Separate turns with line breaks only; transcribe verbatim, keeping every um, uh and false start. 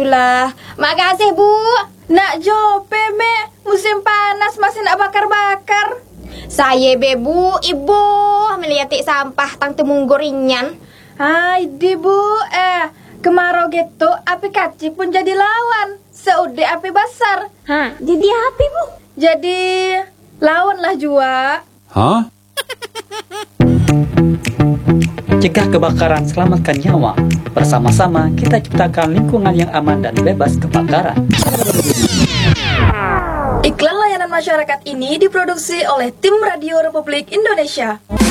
itulah. Makasih, Bu. Nak jope, Me. Musim panas masih nak bakar-bakar. Saya bebu, ibu melihatik sampah tang temunggur rinyan. Hai, di Bu. Eh, kemarau gitu, api kacik pun jadi lawan. Seude api besar.
Hah, jadi api, Bu?
Jadi lawanlah jua.
Hah?
Cegah kebakaran, selamatkan nyawa. Bersama-sama kita ciptakan lingkungan yang aman dan bebas kebakaran.
Iklan layanan masyarakat ini diproduksi oleh Tim Radio Republik Indonesia.